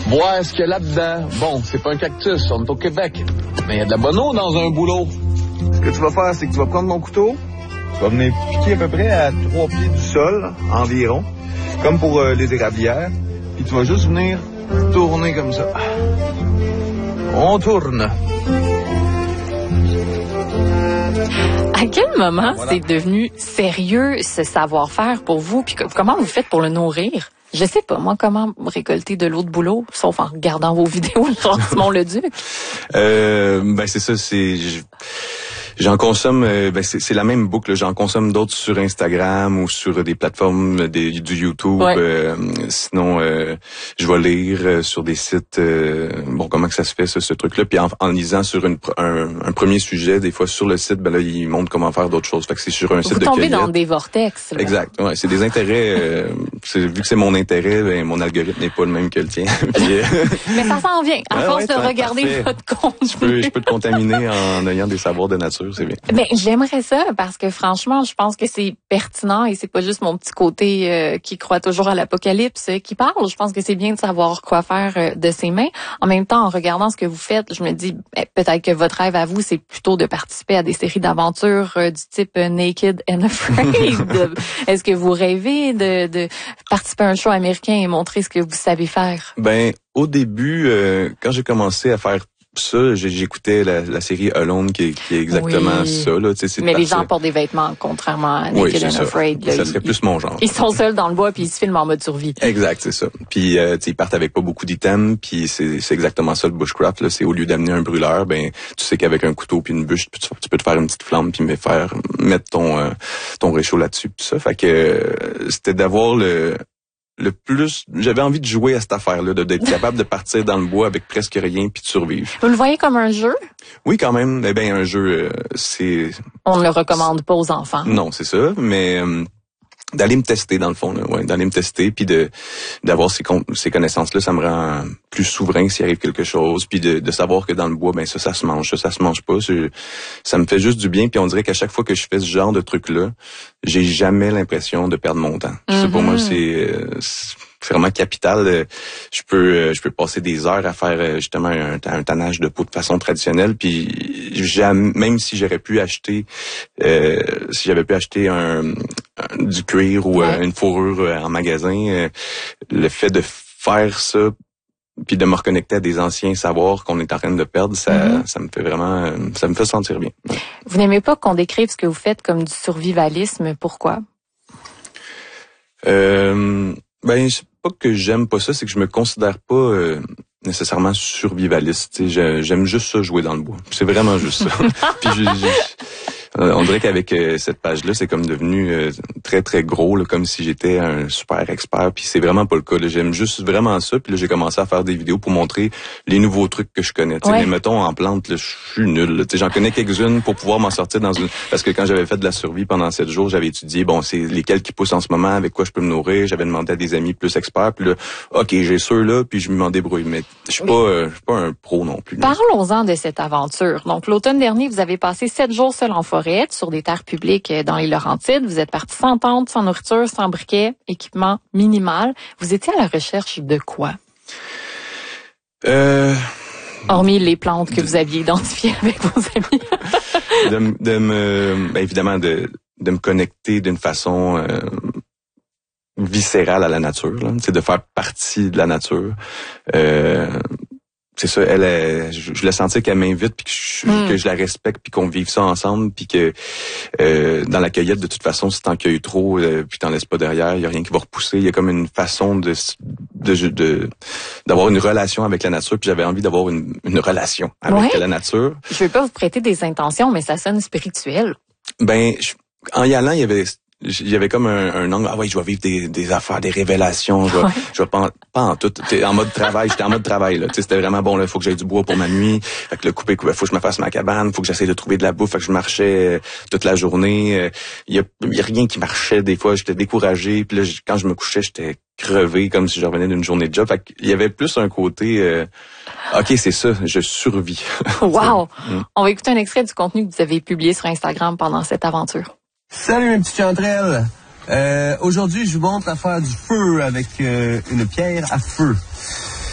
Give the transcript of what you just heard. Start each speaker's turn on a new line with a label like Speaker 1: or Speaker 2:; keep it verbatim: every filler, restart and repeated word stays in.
Speaker 1: voir ce qu'il y a là-dedans. Bon, c'est pas un cactus, on est au Québec. Mais il y a de la bonne eau dans un boulot.
Speaker 2: Ce que tu vas faire, c'est que tu vas prendre mon couteau, tu vas venir piquer à peu près à trois pieds du sol, environ, comme pour euh, les érablières, puis tu vas juste venir tourner comme ça. On tourne.
Speaker 3: À quel moment
Speaker 2: voilà.
Speaker 3: c'est devenu sérieux ce savoir-faire pour vous? Puis comment vous faites pour le nourrir? Je sais pas, moi, comment récolter de l'eau de bouleau, sauf en regardant vos vidéos sur Simon-le-Duc?
Speaker 4: Euh, ben c'est ça, c'est... Je... J'en consomme, euh, ben c'est, c'est la même boucle. Là. J'en consomme d'autres sur Instagram ou sur des plateformes des, du YouTube.
Speaker 3: Ouais.
Speaker 4: Euh, sinon, euh, je vais lire euh, sur des sites. Euh, bon, comment que ça se fait ça, ce truc-là. Puis en, en lisant sur une, un, un premier sujet, des fois sur le site, ben là, ils montrent comment faire d'autres choses. Fait que c'est sur un
Speaker 3: Vous
Speaker 4: site de
Speaker 3: tombez
Speaker 4: cueillette.
Speaker 3: dans des vortex. Là.
Speaker 4: Exact. Ouais, c'est des intérêts. Euh, c'est, vu que c'est mon intérêt, ben mon algorithme n'est pas le même que le tien. Puis, euh,
Speaker 3: Mais ça s'en vient. À
Speaker 4: ouais,
Speaker 3: force
Speaker 4: ouais,
Speaker 3: de
Speaker 4: ouais,
Speaker 3: regarder
Speaker 4: parfait.
Speaker 3: votre contenu.
Speaker 4: je peux, je peux te contaminer en ayant des savoirs de nature, c'est bien.
Speaker 3: Ben, j'aimerais ça parce que franchement, je pense que c'est pertinent et c'est pas juste mon petit côté euh, qui croit toujours à l'apocalypse euh, qui parle. Je pense que c'est bien de savoir quoi faire euh, de ses mains. En même temps, en regardant ce que vous faites, je me dis ben, peut-être que votre rêve à vous, c'est plutôt de participer à des séries d'aventures euh, du type euh, Naked and Afraid. Est-ce que vous rêvez de, de participer à un show américain et montrer ce que vous savez faire?
Speaker 4: Ben, au début, euh, quand j'ai commencé à faire ça, j'écoutais la, la série Alone qui, qui est exactement
Speaker 3: Oui.
Speaker 4: ça. Là, c'est
Speaker 3: Mais les
Speaker 4: parti...
Speaker 3: gens portent des vêtements, contrairement à
Speaker 4: oui,
Speaker 3: Naked and
Speaker 4: ça.
Speaker 3: Afraid. Là,
Speaker 4: ça serait
Speaker 3: ils,
Speaker 4: plus mon genre.
Speaker 3: Ils sont seuls dans le bois puis ils se filment en mode survie.
Speaker 4: Exact, c'est ça. Puis euh, ils partent avec pas beaucoup d'items, puis c'est, c'est exactement ça le bushcraft. Là, c'est au lieu d'amener un brûleur, ben tu sais qu'avec un couteau puis une bûche, tu, tu peux te faire une petite flamme puis me faire mettre ton euh, ton réchaud là-dessus. Puis ça, fait que euh, c'était d'avoir le le plus, j'avais envie de jouer à cette affaire-là, de, d'être capable de partir dans le bois avec presque rien puis de survivre.
Speaker 3: Vous le voyez comme un jeu?
Speaker 4: Oui, quand même. Eh bien, un jeu, euh, c'est...
Speaker 3: On ne le recommande pas aux enfants.
Speaker 4: Non, c'est ça, mais euh, d'aller me tester, dans le fond, là, ouais, d'aller me tester, puis de d'avoir ces, con- ces connaissances-là, ça me rend plus souverain s'il arrive quelque chose, puis de, de savoir que dans le bois, ben ça, ça se mange, ça, ça se mange pas. C'est, ça me fait juste du bien, puis on dirait qu'à chaque fois que je fais ce genre de truc-là, j'ai jamais l'impression de perdre mon temps. Mm-hmm. C'est pour moi, c'est... Euh, c'est c'est vraiment capital. Je peux je peux passer des heures à faire justement un, un tannage de peau de façon traditionnelle. Puis jamais, même si j'aurais pu acheter, euh, si j'avais pu acheter un, un du cuir ou ouais. une fourrure en magasin, euh, le fait de faire ça puis de me reconnecter à des anciens savoirs qu'on est en train de perdre, ça, mm-hmm. ça me fait vraiment, ça me fait sentir bien. Ouais.
Speaker 3: Vous n'aimez pas qu'on décrive ce que vous faites comme du survivalisme. Pourquoi?
Speaker 4: Euh, ben, c'est pas que j'aime pas ça, c'est que je me considère pas euh, nécessairement survivaliste. T'sais, j'aime juste ça, jouer dans le bois. C'est vraiment juste ça. Puis je, je, on dirait qu'avec euh, cette page-là, c'est comme devenu euh, très, très gros, là, comme si j'étais un super expert. Puis c'est vraiment pas le cas. Là. J'aime juste vraiment ça. Puis là, j'ai commencé à faire des vidéos pour montrer les nouveaux trucs que je connais. Ouais. Mais mettons, en plante, là, je suis nul. Là. J'en connais quelques-unes pour pouvoir m'en sortir dans une... Parce que quand j'avais fait de la survie pendant sept jours, j'avais étudié, bon, c'est lesquels qui poussent en ce moment, avec quoi je peux me nourrir. J'avais demandé à des amis plus experts. Puis là, OK, j'ai ceux-là, puis je m'en débrouille. Mais je suis pas, euh, je suis pas un pro non plus.
Speaker 3: Parlons-en de cette aventure. Donc, l'automne dernier, vous avez passé sept jours seul en forêt, sur des terres publiques dans les Laurentides. Vous êtes parti sans tente, sans nourriture, sans briquet, équipement minimal. Vous étiez à la recherche de quoi?
Speaker 4: Euh...
Speaker 3: Hormis les plantes que de... vous aviez identifiées avec vos amis.
Speaker 4: de, de me, ben évidemment, de, de me connecter d'une façon euh, viscérale à la nature, là, de faire partie de la nature. Euh, c'est ça, elle, elle je, je l'ai senti qu'elle m'invite, puis que je, mm. que je la respecte, puis qu'on vive ça ensemble, puis que euh, dans la cueillette, de toute façon, si t'en cueilles trop, euh, puis t'en laisses pas derrière, il y a rien qui va repousser. Il y a comme une façon de de, de d'avoir une relation avec la nature, puis j'avais envie d'avoir une, une relation avec ouais. la nature.
Speaker 3: Je veux pas vous prêter des intentions, mais ça sonne spirituel.
Speaker 4: Ben, je, en y allant, il y avait il y avait comme un, un angle, ah oui, je vais vivre des, des affaires, des révélations, je vais, ouais. je vais pas, pas en tout, en mode travail, j'étais en mode travail, là, tu sais, c'était vraiment bon, là, faut que j'aille du bois pour ma nuit, fait que le couper, faut que je me fasse ma cabane, faut que j'essaie de trouver de la bouffe, fait que je marchais toute la journée, il y a, y a rien qui marchait, des fois, j'étais découragé, puis là, quand je me couchais, j'étais crevé, comme si je revenais d'une journée de job, fait qu'il y avait plus un côté, euh, OK, c'est ça, je survis.
Speaker 3: Wow! On va écouter un extrait du contenu que vous avez publié sur Instagram pendant cette aventure.
Speaker 2: Salut mes petites chanterelles! Euh, aujourd'hui, je vous montre à faire du feu avec euh, une pierre à feu.